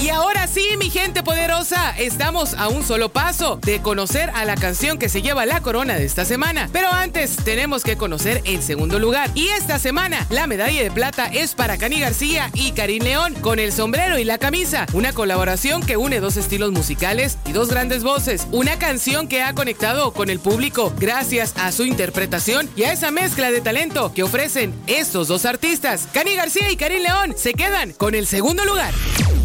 Y ahora sí, mi gente poderosa, estamos a un solo paso de conocer a la canción que se lleva la corona de esta semana. Pero antes tenemos que conocer el segundo lugar. Y esta semana la medalla de plata es para Cani García y Karim León con El sombrero y la camisa. Una colaboración que une dos estilos musicales y dos grandes voces. Una canción que ha conectado con el público gracias a su interpretación y a esa mezcla de talento que ofrecen estos dos artistas. Cani García y Karim León se quedan con el segundo lugar.